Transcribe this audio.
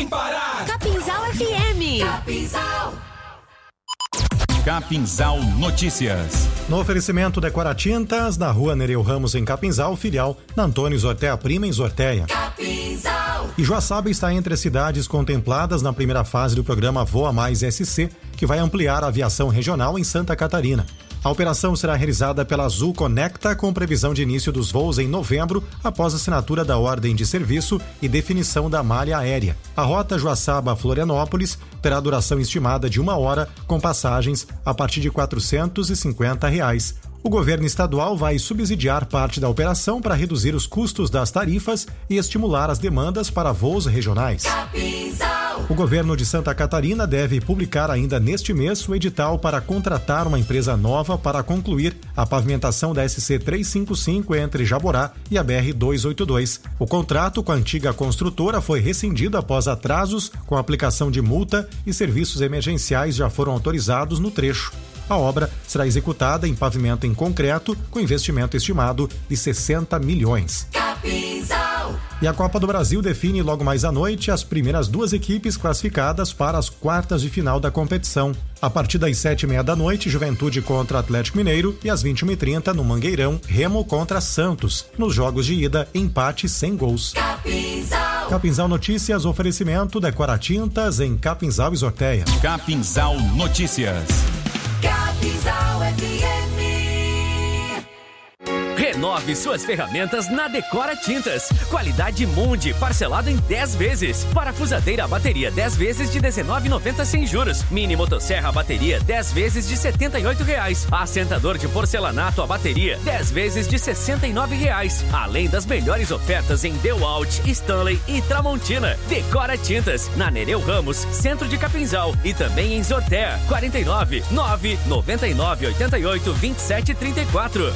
sem parar. Capinzal FM. Capinzal. Capinzal Notícias. No oferecimento Decora Tintas, na rua Nereu Ramos, em Capinzal, filial na Antônio Zortea Prima, em Zortea. Capinzal. E Joaçaba está entre as cidades contempladas na primeira fase do programa Voa Mais SC, que vai ampliar a aviação regional em Santa Catarina. A operação será realizada pela Azul Conecta, com previsão de início dos voos em novembro, após a assinatura da ordem de serviço e definição da malha aérea. A rota Joaçaba-Florianópolis terá duração estimada de 1 hora, com passagens a partir de R$ 450. O governo estadual vai subsidiar parte da operação para reduzir os custos das tarifas e estimular as demandas para voos regionais. Capinzal. O governo de Santa Catarina deve publicar ainda neste mês o edital para contratar uma empresa nova para concluir a pavimentação da SC 355 entre Jaborá e a BR 282. O contrato com a antiga construtora foi rescindido após atrasos com a aplicação de multa e serviços emergenciais já foram autorizados no trecho. A obra será executada em pavimento em concreto, com investimento estimado de 60 milhões. Capinzal. E a Copa do Brasil define logo mais à noite as primeiras 2 equipes classificadas para as quartas de final da competição. A partir das 7h30 da noite, Juventude contra Atlético Mineiro, e às 21h30 no Mangueirão, Remo contra Santos. Nos jogos de ida, empate sem gols. Capinzal. Capinzal Notícias, oferecimento Decora Tintas em Capinzal e Zortea. Capinzal Notícias. Capinzal FM. Renove suas ferramentas na Decora Tintas. Qualidade Mundi, parcelado em 10 vezes. Parafusadeira a bateria 10 vezes de R$19,90 sem juros. Mini motosserra a bateria 10 vezes de R$78. Assentador de porcelanato a bateria 10 vezes de R$69. Além das melhores ofertas em DeWalt, Stanley e Tramontina. Decora Tintas, na Nereu Ramos, centro de Capinzal, e também em Zortea, 49 9 99 88 27 34.